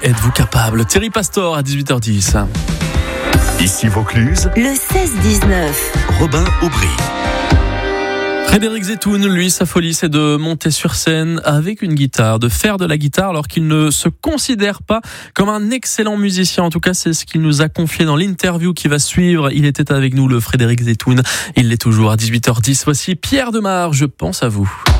Êtes-vous capable? Thierry Pastor à 18h10. Ici Vaucluse, le 16-19. Robin Aubry. Frédéric Zetoun, lui, sa folie, c'est de monter sur scène avec une guitare, de faire de la guitare alors qu'il ne se considère pas comme un excellent musicien. En tout cas, c'est ce qu'il nous a confié dans l'interview qui va suivre. Il était avec nous, le Frédéric Zetoun. Il l'est toujours à 18h10. Voici Pierre Demar, je pense à vous.